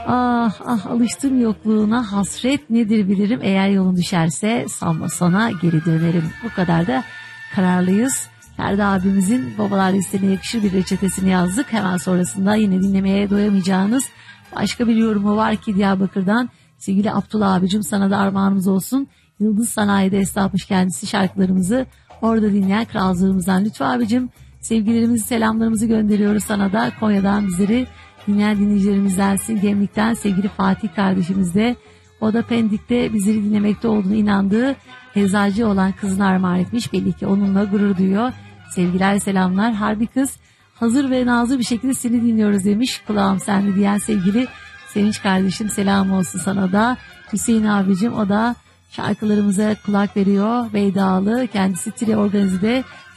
Ah ah, alıştım yokluğuna, hasret nedir bilirim, eğer yolun düşerse sanma sana geri dönerim. Bu kadar da kararlıyız. Ferdi abimizin babalar listesine yakışır bir reçetesini yazdık. Hemen sonrasında yine dinlemeye doyamayacağınız başka bir yorumu var ki Diyarbakır'dan. Sevgili Abdullah abicim, sana da armağanımız olsun. Yıldız Sanayi'de esnafmış kendisi, şarkılarımızı orada dinleyen kralcılığımızdan. Lütfü abicim, sevgilerimizi, selamlarımızı gönderiyoruz sana da. Konya'dan bizleri dinleyen dinleyicilerimizdensin. Gemlik'ten sevgili Fatih kardeşimiz de, o da Pendik'te bizleri dinlemekte olduğunu inandığı eczacı olan kızına armağan etmiş. Belli ki onunla gurur duyuyor. Sevgiler, selamlar. Harbi kız, hazır ve nazır bir şekilde seni dinliyoruz demiş. Kulağım sende diyen sevgili Sevinç kardeşim, selam olsun sana da. Hüseyin abicim, o da şarkılarımıza kulak veriyor. Veydalı, kendisi Tire Organize'de